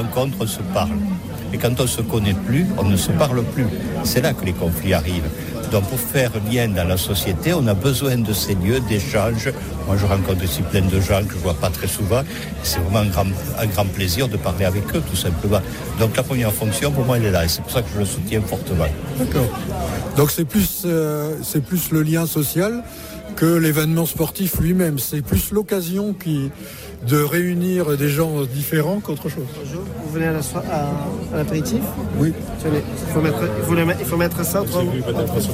rencontre, on se parle. Et quand on ne se connaît plus, on ne se parle plus. C'est là que les conflits arrivent. Donc pour faire lien dans la société, on a besoin de ces lieux d'échange. Moi je rencontre ici plein de gens que je ne vois pas très souvent. C'est vraiment un grand plaisir de parler avec eux tout simplement. Donc la première fonction pour moi elle est là et c'est pour ça que je le soutiens fortement. D'accord. Donc c'est plus le lien social que l'événement sportif lui-même. C'est plus l'occasion de réunir des gens différents qu'autre chose. Bonjour, vous venez à l'apéritif ? Oui. Tenez, il faut mettre ça. Je sais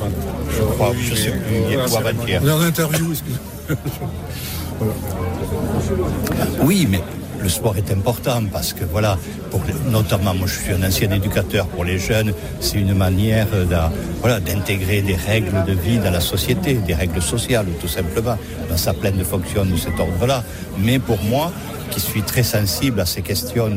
plus, hier ou avant-hier. On est en interview, excusez-moi. Voilà. Oui, mais le sport est important parce que notamment moi je suis un ancien éducateur pour les jeunes, c'est une manière d'intégrer des règles de vie dans la société, des règles sociales tout simplement, dans sa pleine fonction de cet ordre-là. Mais pour moi, qui suis très sensible à ces questions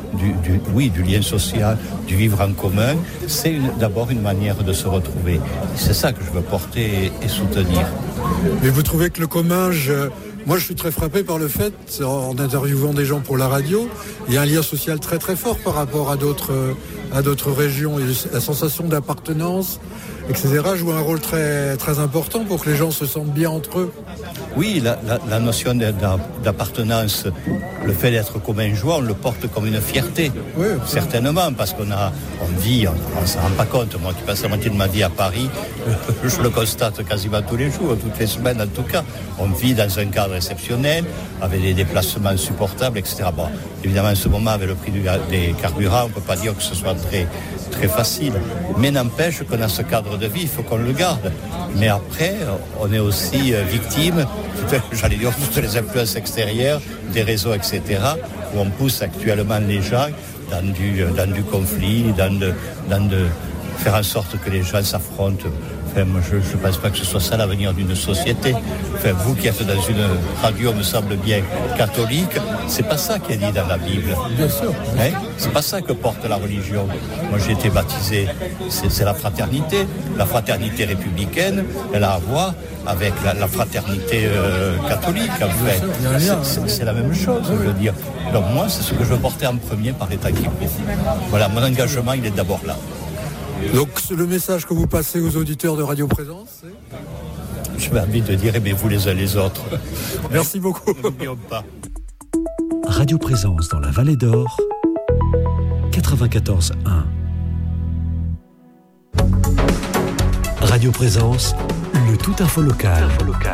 du lien social, du vivre en commun, c'est d'abord une manière de se retrouver. C'est ça que je veux porter et soutenir. Mais vous trouvez que le commun, moi je suis très frappé par le fait, en interviewant des gens pour la radio, il y a un lien social très très fort par rapport à d'autres régions. Et la sensation d'appartenance, etc. joue un rôle très, très important pour que les gens se sentent bien entre eux. Oui, la notion d'appartenance, le fait d'être comme un joie, on le porte comme une fierté, oui, certainement, parce on vit, on ne s'en rend pas compte. Moi qui passe la moitié de ma vie à Paris, je le constate quasiment tous les jours, toutes les semaines en tout cas. On vit dans un cadre exceptionnel, avec des déplacements insupportables, etc. Bon, évidemment, en ce moment, avec le prix des carburants, on ne peut pas dire que ce soit très, très facile. Mais n'empêche qu'on a ce cadre de vie, il faut qu'on le garde. Mais après, on est aussi victime, j'allais dire, toutes les influences extérieures, des réseaux, etc., où on pousse actuellement les gens dans du conflit, dans de faire en sorte que les gens s'affrontent. Enfin, moi, je ne pense pas que ce soit ça l'avenir d'une société. Enfin, vous qui êtes dans une radio, me semble bien, catholique, c'est pas ça qui est dit dans la Bible. Bien sûr. C'est pas ça que porte la religion. Moi, j'ai été baptisé, c'est la fraternité républicaine, elle a à voir avec la fraternité catholique, en fait. C'est la même chose, je veux dire. Donc moi, c'est ce que je veux porter en premier par l'état qui court. Voilà, mon engagement, il est d'abord là. Donc le message que vous passez aux auditeurs de Radio Présence, c'est... Je vais envie de dire aimez-vous les uns les autres. Merci beaucoup. N'oublions pas. Radio Présence dans la Vallée d'Or, 94.1. Radio Présence, le tout info local.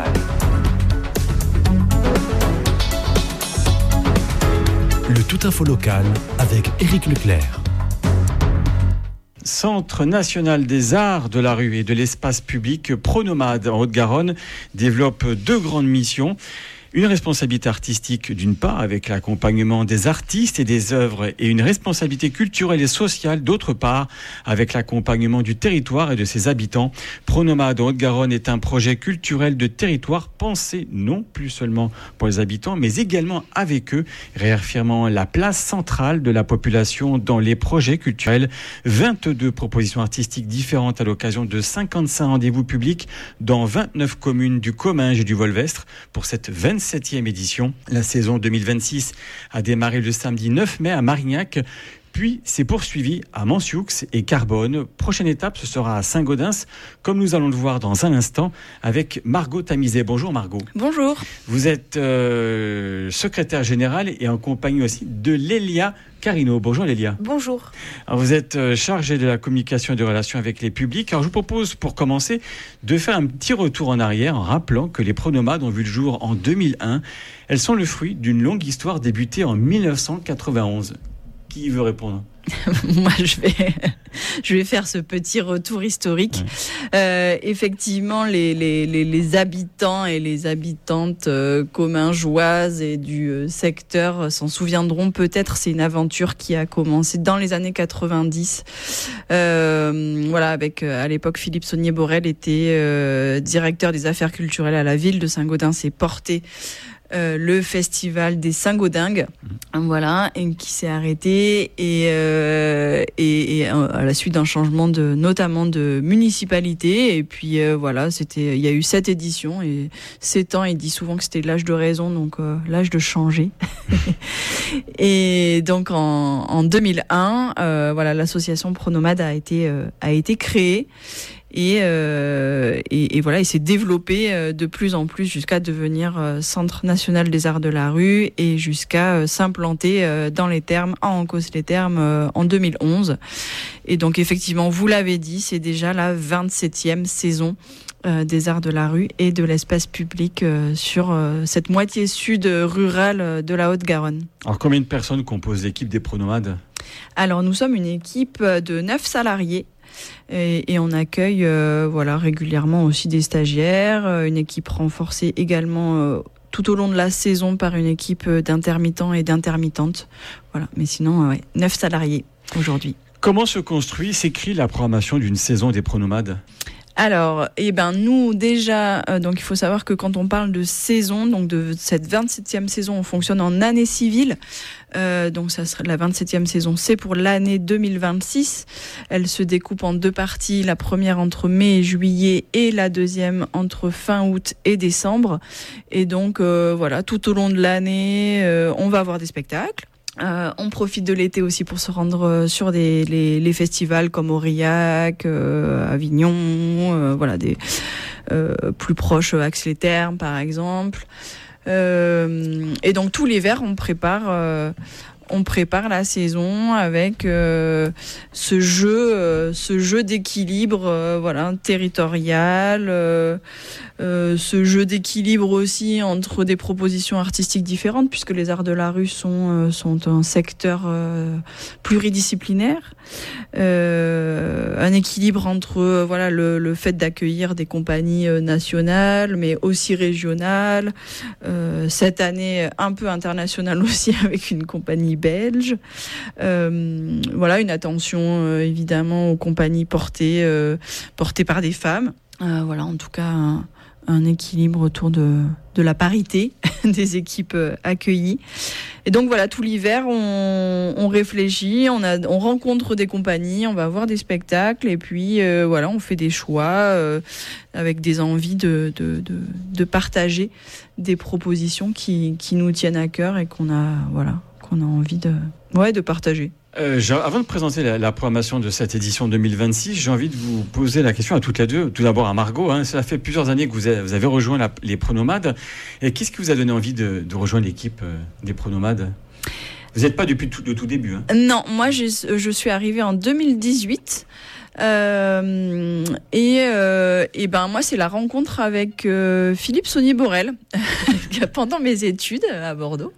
Le tout info local avec Éric Leclerc. Centre national des arts de la rue et de l'espace public Pronomade en Haute-Garonne développe 2 grandes missions. Une responsabilité artistique d'une part avec l'accompagnement des artistes et des œuvres et une responsabilité culturelle et sociale d'autre part avec l'accompagnement du territoire et de ses habitants. Pronomade en Haute-Garonne est un projet culturel de territoire pensé non plus seulement pour les habitants mais également avec eux, réaffirmant la place centrale de la population dans les projets culturels. 22 propositions artistiques différentes à l'occasion de 55 rendez-vous publics dans 29 communes du Comminges et du Volvestre pour cette 27e édition. La saison 2026 a démarré le samedi 9 mai à Marignac, puis s'est poursuivi à Mansioux et Carbone. Prochaine étape, ce sera à Saint-Gaudens, comme nous allons le voir dans un instant avec Margot Tamizet. Bonjour Margot. Bonjour. Vous êtes secrétaire générale et en compagnie aussi de Lélia Carino. Bonjour Lélia. Bonjour. Alors, vous êtes chargée de la communication et des relations avec les publics. Alors je vous propose pour commencer de faire un petit retour en arrière en rappelant que les Pronomades ont vu le jour en 2001. Elles sont le fruit d'une longue histoire débutée en 1991. Qui veut répondre ? Moi, je vais faire ce petit retour historique. Effectivement, les habitants et les habitantes commingeoises et du secteur s'en souviendront peut-être. C'est une aventure qui a commencé dans les années 90. Avec à l'époque Philippe Saunier-Borel était directeur des affaires culturelles à la ville de Saint-Gaudens et portait le festival des Saint-Gaudingues, voilà, et qui s'est arrêté et à la suite d'un changement notamment de municipalité. Et puis voilà, il y a eu 7 éditions et 7 ans. Il dit souvent que c'était l'âge de raison, donc l'âge de changer. Et donc en 2001, voilà, l'association Pronomade a été créée. Et voilà, il s'est développé de plus en plus jusqu'à devenir Centre national des arts de la rue et jusqu'à s'implanter dans les Thermes, à Ancos-les-Thermes en 2011. Et donc effectivement, vous l'avez dit, c'est déjà la 27e saison des arts de la rue et de l'espace public sur cette moitié sud rurale de la Haute-Garonne. Alors combien de personnes composent l'équipe des Pronomades ? Alors nous sommes une équipe de 9 salariés. Et on accueille régulièrement aussi des stagiaires, une équipe renforcée également tout au long de la saison par une équipe d'intermittents et d'intermittentes. Voilà. Mais sinon, 9 salariés aujourd'hui. Comment se construit, s'écrit la programmation d'une saison des Pronomades ? Alors, nous déjà, donc il faut savoir que quand on parle de saison, donc de cette 27e saison, on fonctionne en année civile. Donc ça sera la 27e saison, c'est pour l'année 2026. Elle se découpe en 2 parties, la première entre mai et juillet et la deuxième entre fin août et décembre. Et donc tout au long de l'année, on va avoir des spectacles. On profite de l'été aussi pour se rendre sur les festivals comme Aurillac, Avignon, des plus proches Aix-les-Thermes par exemple. Et donc tout l'hiver on prépare la saison avec ce jeu d'équilibre territorial, ce jeu d'équilibre aussi entre des propositions artistiques différentes puisque les arts de la rue sont un secteur pluridisciplinaire, un équilibre entre le fait d'accueillir des compagnies nationales mais aussi régionales, cette année un peu internationale aussi avec une compagnie belge, une attention évidemment aux compagnies portées par des femmes, en tout cas un équilibre autour de la parité des équipes accueillies. Et donc tout l'hiver on réfléchit, on rencontre des compagnies, on va voir des spectacles et puis on fait des choix avec des envies de partager des propositions qui nous tiennent à cœur et qu'on a envie de partager. Avant de présenter la programmation de cette édition 2026, j'ai envie de vous poser la question à toutes les deux. Tout d'abord à Margot, cela fait plusieurs années que vous avez rejoint les Pronomades. Et qu'est-ce qui vous a donné envie de rejoindre l'équipe des Pronomades ? Vous n'êtes pas depuis le tout début. Non, moi je suis arrivée en 2018. Moi c'est la rencontre avec Philippe Saunier-Borel pendant mes études à Bordeaux.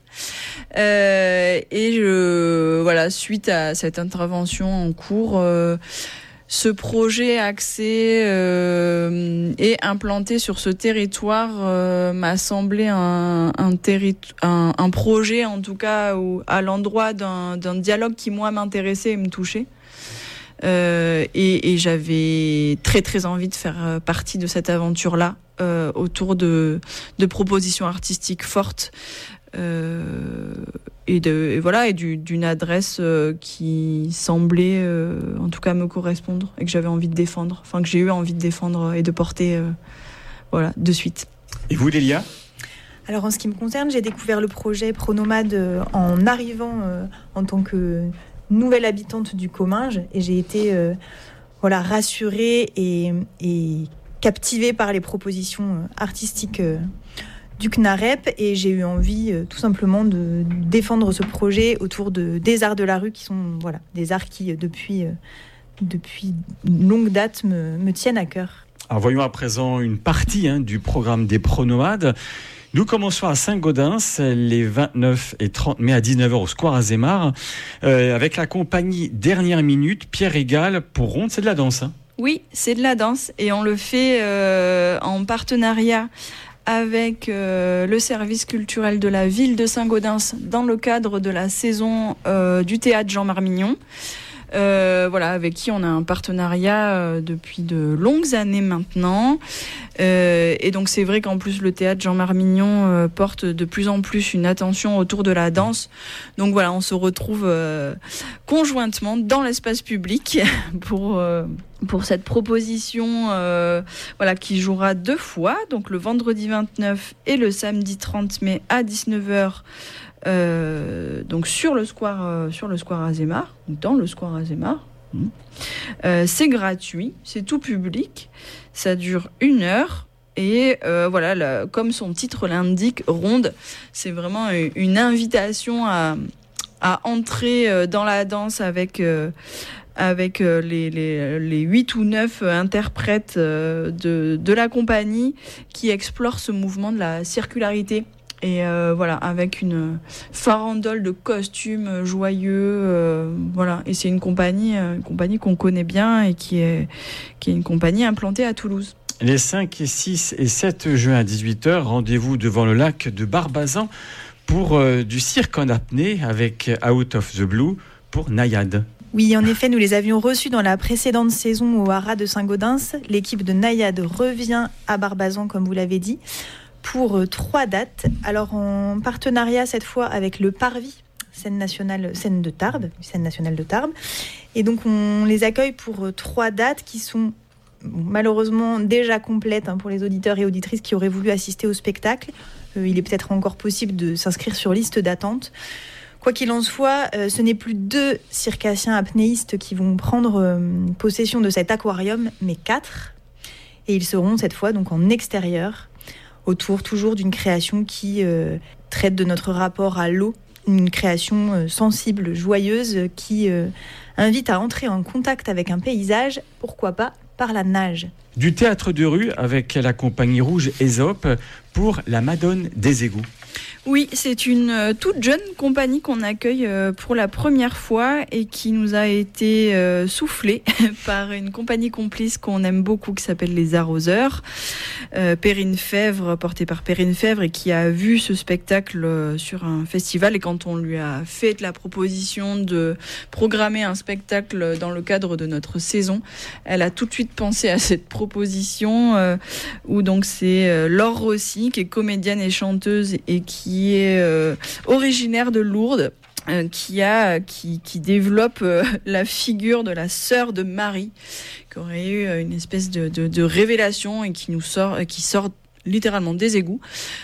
Suite à cette intervention en cours, ce projet axé et implanté sur ce territoire m'a semblé un projet en tout cas à l'endroit d'un dialogue qui moi m'intéressait et me touchait. Et j'avais très très envie de faire partie de cette aventure-là autour de propositions artistiques fortes. D'une adresse qui semblait en tout cas me correspondre et que j'avais envie de défendre, que j'ai eu envie de défendre et de porter de suite. Et vous, Lélia ? Alors en ce qui me concerne, j'ai découvert le projet Pronomade en arrivant en tant que nouvelle habitante du Comminges et j'ai été rassurée et captivée par les propositions artistiques du CNAREP et j'ai eu envie tout simplement de défendre ce projet autour des arts de la rue qui sont des arts qui depuis une longue date me tiennent à cœur. Alors voyons à présent une partie du programme des Pronomades. Nous commençons à Saint-Gaudens les 29 et 30 mai à 19h au Square Azémar avec la compagnie Dernière Minute, Pierre Égal pour Ronde. C'est de la danse. Oui, c'est de la danse et on le fait en partenariat avec le service culturel de la ville de Saint-Gaudens dans le cadre de la saison du théâtre Jean Marmignon. voilà, avec qui on a un partenariat depuis de longues années maintenant. Et donc c'est vrai qu'en plus le théâtre Jean Marmignon porte de plus en plus une attention autour de la danse. Donc voilà, on se retrouve conjointement dans l'espace public pour cette proposition voilà, qui jouera 2 fois, donc le vendredi 29 et le samedi 30 mai à 19h. Donc sur le square Azémar, dans le square Azémar. C'est gratuit, c'est tout public, ça dure 1 heure et voilà, comme son titre l'indique, ronde, c'est vraiment une invitation à entrer dans la danse avec les 8 ou 9 interprètes de la compagnie qui explorent ce mouvement de la circularité. Et voilà, avec une farandole de costumes joyeux, voilà. Et c'est une compagnie qu'on connaît bien et qui est une compagnie implantée à Toulouse. Les 5, 6 et 7 juin à 18h, rendez-vous devant le lac de Barbazan pour du cirque en apnée avec Out of the Blue pour Naïade. Oui, en effet, nous les avions reçus dans la précédente saison au Haras de Saint-Gaudens. L'équipe de Naïade revient à Barbazan, comme vous l'avez dit, pour 3 dates. Alors en partenariat cette fois avec le Parvis, scène nationale de Tarbes. Et donc on les accueille pour 3 dates qui sont malheureusement déjà complètes pour les auditeurs et auditrices qui auraient voulu assister au spectacle. Il est peut-être encore possible de s'inscrire sur liste d'attente. Quoi qu'il en soit, ce n'est plus 2 circassiens apnéistes qui vont prendre possession de cet aquarium, mais 4. Et ils seront cette fois donc en extérieur, autour toujours d'une création qui traite de notre rapport à l'eau, une création sensible, joyeuse, qui invite à entrer en contact avec un paysage, pourquoi pas par la nage. Du théâtre de rue avec la compagnie rouge Ésope pour la Madone des égouts. Oui, c'est une toute jeune compagnie qu'on accueille pour la première fois et qui nous a été soufflée par une compagnie complice qu'on aime beaucoup qui s'appelle Les Arroseurs. Perrine Fèvre, portée par Perrine Fèvre, et qui a vu ce spectacle sur un festival. Et quand on lui a fait la proposition de programmer un spectacle dans le cadre de notre saison, elle a tout de suite pensé à cette proposition où donc c'est Laure Rossi, qui est comédienne et chanteuse et qui est originaire de Lourdes, qui développe la figure de la sœur de Marie, qui aurait eu une espèce de révélation et qui sort littéralement des égouts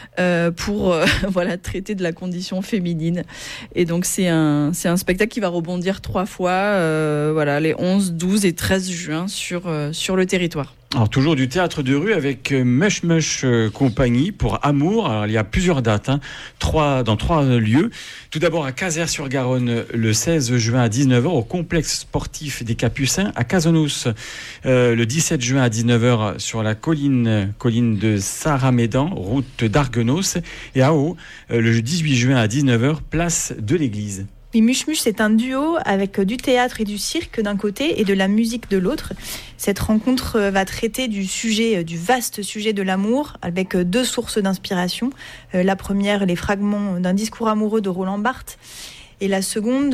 pour voilà, traiter de la condition féminine. Et donc c'est un spectacle qui va rebondir 3 fois, voilà, les 11, 12 et 13 juin sur le territoire. Alors toujours du théâtre de rue avec Mush Mush Compagnie pour Amour. Alors il y a plusieurs dates, dans 3 lieux. Tout d'abord à Caser-sur-Garonne le 16 juin à 19h au complexe sportif des Capucins à Cazenos. Le 17 juin à 19h sur la colline de Saramédan, route d'Arguenos. Et à Haut, le 18 juin à 19h, place de l'église. Oui, Mush Mush, c'est un duo avec du théâtre et du cirque d'un côté et de la musique de l'autre. Cette rencontre va traiter du vaste sujet de l'amour avec 2 sources d'inspiration. La première, les fragments d'un discours amoureux de Roland Barthes. Et la seconde,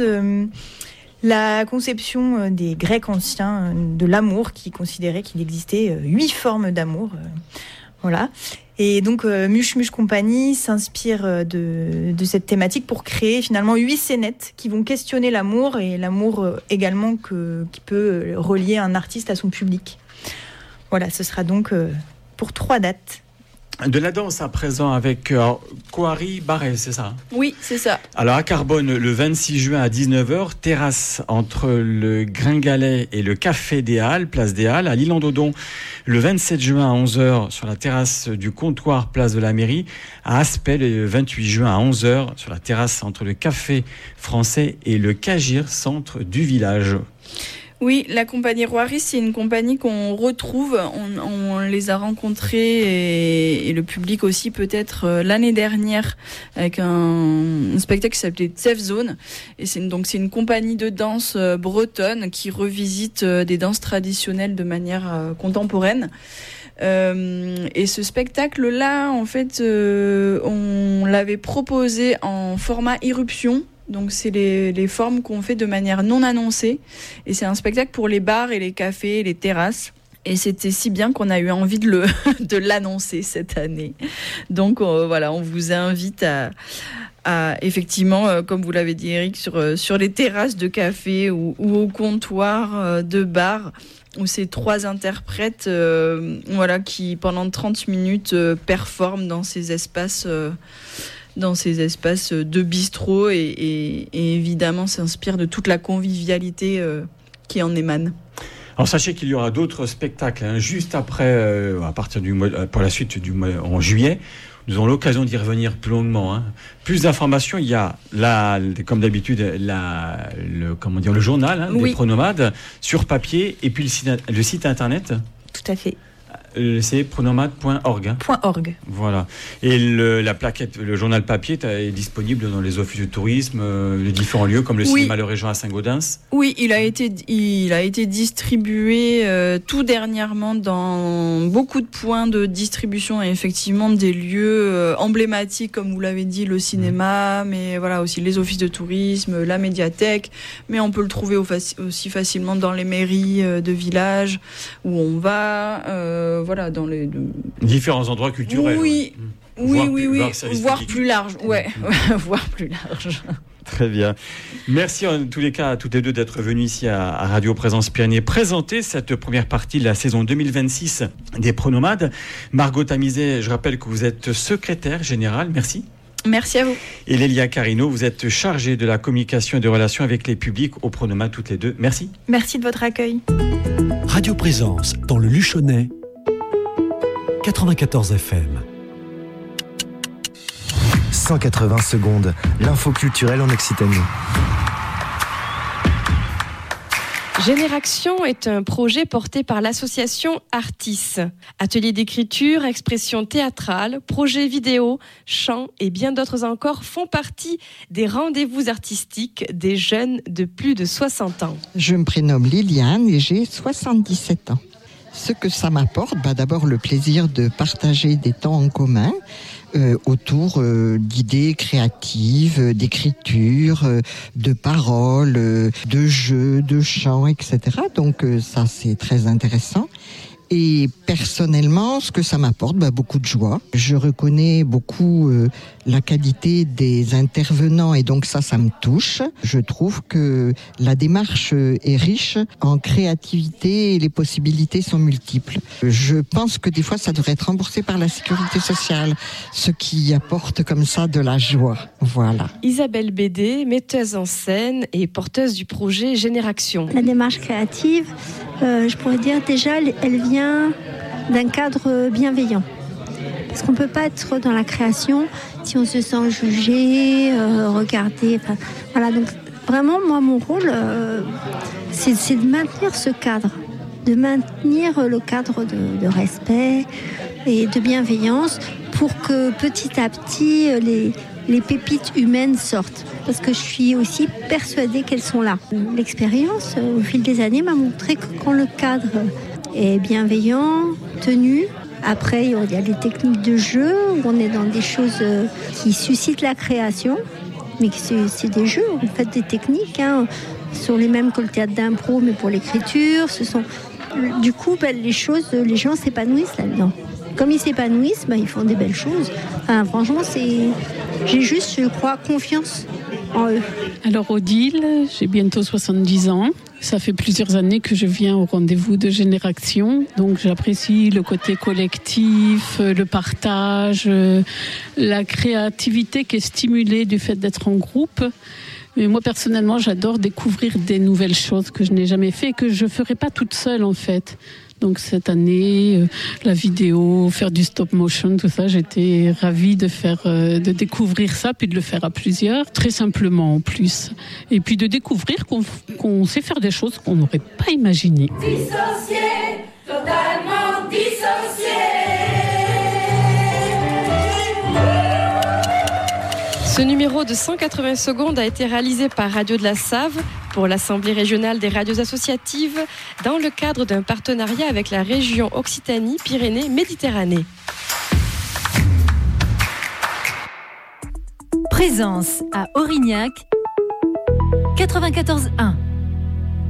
la conception des Grecs anciens de l'amour, qui considéraient qu'il existait 8 formes d'amour. Voilà. Et donc Mush Mush Compagnie s'inspire de cette thématique pour créer finalement 8 scénettes qui vont questionner l'amour et l'amour également qui peut relier un artiste à son public. Voilà, ce sera donc pour 3 dates. De la danse à présent avec Coari Barret, c'est ça? Oui, c'est ça. Alors à Carbone, le 26 juin à 19h, terrasse entre le Gringalet et le Café des Halles, place des Halles. À l'Île-en-Dodon, le 27 juin à 11h sur la terrasse du Comptoir, place de la Mairie. À Aspel, le 28 juin à 11h sur la terrasse entre le Café Français et le Cagir, centre du village. Oui, la compagnie Roiris, c'est une compagnie qu'on retrouve. On les a rencontrés et le public aussi peut-être l'année dernière avec un spectacle qui s'appelait Safe Zone. Et c'est une compagnie de danse bretonne qui revisite des danses traditionnelles de manière contemporaine. Et ce spectacle-là, en fait, on l'avait proposé en format irruption. Donc c'est les formes qu'on fait de manière non annoncée. Et c'est un spectacle pour les bars et les cafés et les terrasses. Et c'était si bien qu'on a eu envie de l'annoncer cette année. Donc voilà, on vous invite à effectivement, comme vous l'avez dit Eric, sur les terrasses de café ou au comptoir de bar, où ces 3 interprètes qui pendant 30 minutes performent dans ces espaces de bistrot et évidemment s'inspirent de toute la convivialité qui en émane. Alors sachez qu'il y aura d'autres spectacles juste après, à partir pour la suite du mois en juillet. Nous aurons l'occasion d'y revenir plus longuement. Plus d'informations, il y a comme d'habitude le journal des Pronomades sur papier et puis le site internet. Tout à fait. C'est pronomade.org. .org. Voilà. Et la plaquette, le journal papier est disponible dans les offices de tourisme, les différents lieux comme le cinéma Le Régent à Saint-Gaudens. Oui, il a été distribué tout dernièrement dans beaucoup de points de distribution et effectivement des lieux emblématiques comme vous l'avez dit, le cinéma, mais voilà aussi les offices de tourisme, la médiathèque, mais on peut le trouver aussi facilement dans les mairies de villages où on va. Dans les différents endroits culturels. Oui, voire plus large. Voire plus large. Très bien. Merci en tous les cas à toutes les deux d'être venus ici à Radio Présence Pyrénées présenter cette première partie de la saison 2026 des Pronomades. Margot Tamizet, je rappelle que vous êtes secrétaire générale. Merci. Merci à vous. Et Lélia Carino, vous êtes chargée de la communication et des relations avec les publics aux Pronomades toutes les deux. Merci. Merci de votre accueil. Radio Présence dans le Luchonnais, 94 FM. 180 secondes, l'info culturelle en Occitanie. Génération est un projet porté par l'association Artis. Ateliers d'écriture, expression théâtrale, projets vidéo, chant et bien d'autres encore font partie des rendez-vous artistiques des jeunes de plus de 60 ans. Je me prénomme Liliane et j'ai 77 ans. Ce que ça m'apporte, d'abord le plaisir de partager des temps en commun autour d'idées créatives, d'écriture, de paroles, de jeux, de chants, etc. Donc ça c'est très intéressant. Et personnellement, ce que ça m'apporte, beaucoup de joie. Je reconnais beaucoup la qualité des intervenants et donc ça me touche. Je trouve que la démarche est riche en créativité et les possibilités sont multiples. Je pense que des fois, ça devrait être remboursé par la sécurité sociale, ce qui apporte comme ça de la joie. Voilà. Isabelle Bédé, metteuse en scène et porteuse du projet Génération. La démarche créative, je pourrais dire déjà, elle vient d'un cadre bienveillant. Parce qu'on ne peut pas être dans la création si on se sent jugé, regardé. Voilà, donc vraiment, moi, mon rôle, c'est de maintenir ce cadre. De maintenir le cadre de respect et de bienveillance pour que petit à petit, les pépites humaines sortent. Parce que je suis aussi persuadée qu'elles sont là. L'expérience, au fil des années, m'a montré que quand le cadre est bienveillant, tenu. Après, il y a les techniques de jeu où on est dans des choses qui suscitent la création, mais c'est des jeux, en fait, des techniques, sont les mêmes que le théâtre d'impro, mais pour l'écriture. Du coup, les gens s'épanouissent là-dedans. Comme ils s'épanouissent, ils font des belles choses. Franchement, j'ai juste, je crois, confiance en eux. Alors Odile, j'ai bientôt 70 ans. Ça fait plusieurs années que je viens au rendez-vous de Génération. Donc j'apprécie le côté collectif, le partage, la créativité qui est stimulée du fait d'être en groupe. Mais moi personnellement, j'adore découvrir des nouvelles choses que je n'ai jamais fait et que je ne ferai pas toute seule en fait. Donc cette année, la vidéo, faire du stop motion, tout ça, j'étais ravie de découvrir ça, puis de le faire à plusieurs, très simplement en plus. Et puis de découvrir qu'on sait faire des choses qu'on n'aurait pas imaginées. Dissocié, totalement dissocié. Ce numéro de 180 secondes a été réalisé par Radio de la Save pour l'Assemblée régionale des radios associatives dans le cadre d'un partenariat avec la région Occitanie-Pyrénées-Méditerranée. Présence à Aurignac 94.1